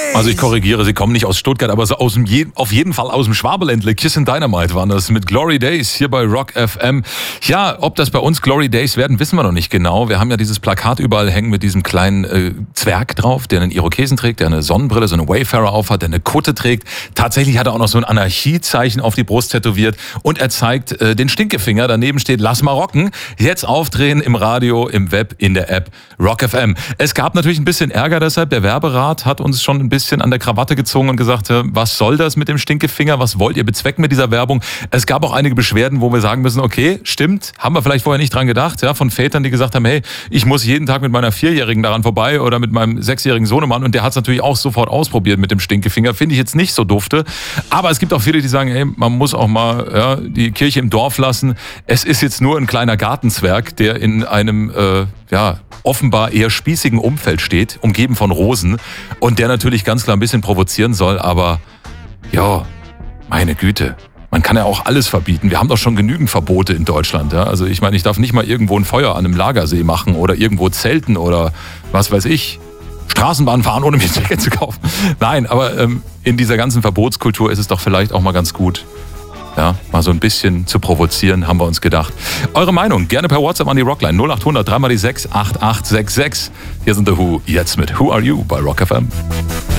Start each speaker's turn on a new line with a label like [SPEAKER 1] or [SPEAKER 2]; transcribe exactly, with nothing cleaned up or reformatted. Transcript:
[SPEAKER 1] Also ich korrigiere, sie kommen nicht aus Stuttgart, aber so aus dem Je- auf jeden Fall aus dem Schwabeländle. Kiss and Dynamite waren das mit Glory Days hier bei Rock F M. Ja, ob das bei uns Glory Days werden, wissen wir noch nicht genau. Wir haben ja dieses Plakat überall hängen mit diesem kleinen äh, Zwerg drauf, der einen Irokesen trägt, der eine Sonnenbrille, so eine Wayfarer aufhat, der eine Kutte trägt. Tatsächlich hat er auch noch so ein Anarchiezeichen auf die Brust tätowiert und er zeigt äh, den Stinkefinger. Daneben steht Lass mal rocken. Jetzt aufdrehen im Radio, im Web, in der App Rock F M. Es gab natürlich ein bisschen Ärger deshalb. Der Werberat hat uns schon ein bisschen an der Krawatte gezogen und gesagt, was soll das mit dem Stinkefinger? Was wollt ihr bezwecken mit dieser Werbung? Es gab auch einige Beschwerden, wo wir sagen müssen, okay, stimmt, haben wir vielleicht vorher nicht dran gedacht, ja, von Vätern, die gesagt haben, hey, ich muss jeden Tag mit meiner Vierjährigen daran vorbei oder mit meinem sechsjährigen Sohnemann und der hat es natürlich auch sofort ausprobiert mit dem Stinkefinger. Finde ich jetzt nicht so dufte. Aber es gibt auch viele, die sagen, hey, man muss auch mal ja, die Kirche im Dorf lassen. Es ist jetzt nur ein kleiner Gartenzwerg, der in einem äh, ja, offenbar eher spießigen Umfeld steht, umgeben von Rosen und der natürlich ganz klar ein bisschen provozieren soll, aber ja, meine Güte, man kann ja auch alles verbieten. Wir haben doch schon genügend Verbote in Deutschland. Ja? Also ich meine, ich darf nicht mal irgendwo ein Feuer an einem Lagersee machen oder irgendwo zelten oder was weiß ich, Straßenbahn fahren, ohne mir ein Ticket zu kaufen. Nein, aber ähm, in dieser ganzen Verbotskultur ist es doch vielleicht auch mal ganz gut, ja, mal so ein bisschen zu provozieren, haben wir uns gedacht. Eure Meinung gerne per WhatsApp an die Rockline null acht hundert drei mal die sechs acht acht sechs sechs. Hier sind The Who, jetzt mit Who Are You bei Rock F M.